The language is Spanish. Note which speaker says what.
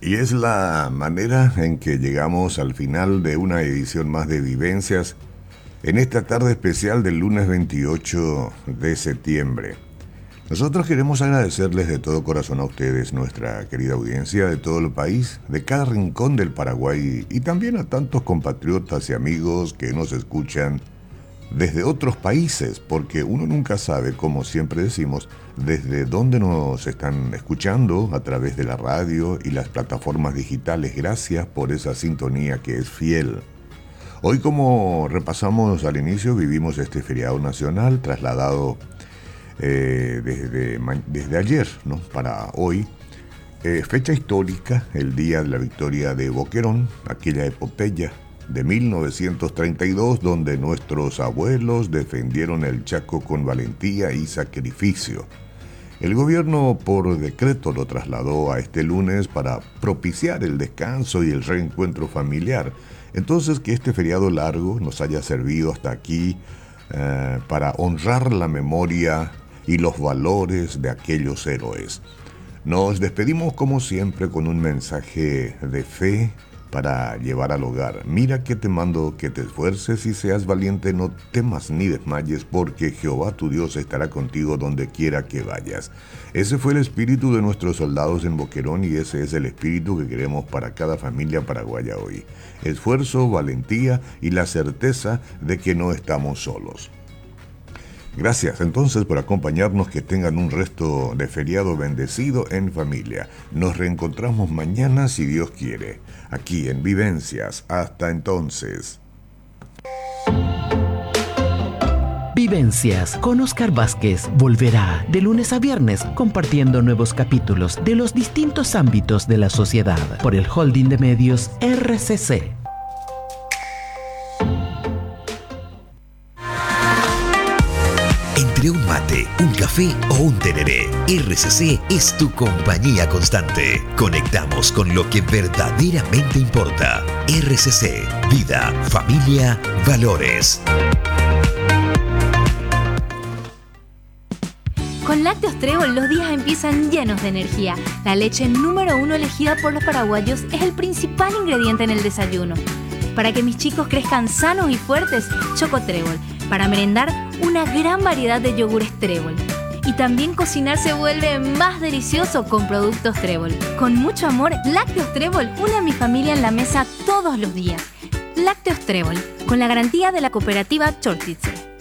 Speaker 1: Y es la manera en que llegamos al final de una edición más de Vivencias en esta tarde especial del lunes 28 de septiembre. Nosotros queremos agradecerles de todo corazón a ustedes, nuestra querida audiencia de todo el país, de cada rincón del Paraguay y también a tantos compatriotas y amigos que nos escuchan desde otros países, porque uno nunca sabe, como siempre decimos, desde dónde nos están escuchando a través de la radio y las plataformas digitales. Gracias por esa sintonía que es fiel. Hoy, como repasamos al inicio, vivimos este feriado nacional trasladado desde ayer, ¿no?, para hoy. Fecha histórica, el día de la victoria de Boquerón, aquella epopeya de 1932, donde nuestros abuelos defendieron el Chaco con valentía y sacrificio. El gobierno por decreto lo trasladó a este lunes para propiciar el descanso y el reencuentro familiar. Entonces, que este feriado largo nos haya servido hasta aquí para honrar la memoria y los valores de aquellos héroes. Nos despedimos como siempre con un mensaje de fe para llevar al hogar. Mira que te mando que te esfuerces y seas valiente, no temas ni desmayes, porque Jehová tu Dios estará contigo donde quiera que vayas. Ese fue el espíritu de nuestros soldados en Boquerón y ese es el espíritu que queremos para cada familia paraguaya hoy. Esfuerzo, valentía y la certeza de que no estamos solos. Gracias entonces por acompañarnos, que tengan un resto de feriado bendecido en familia. Nos reencontramos mañana si Dios quiere, aquí en Vivencias. Hasta entonces.
Speaker 2: Vivencias con Oscar Vázquez volverá de lunes a viernes compartiendo nuevos capítulos de los distintos ámbitos de la sociedad por el holding de medios RCC.
Speaker 3: Entre un mate, un café o un tereré, RCC es tu compañía constante. Conectamos con lo que verdaderamente importa. RCC, vida, familia, valores.
Speaker 4: Con Lácteos Trébol los días empiezan llenos de energía. La leche número 1 elegida por los paraguayos es el principal ingrediente en el desayuno. Para que mis chicos crezcan sanos y fuertes, Choco Trébol. Para merendar, una gran variedad de yogures Trébol. Y también cocinar se vuelve más delicioso con productos Trébol. Con mucho amor, Lácteos Trébol une a mi familia en la mesa todos los días. Lácteos Trébol, con la garantía de la cooperativa Chortitz.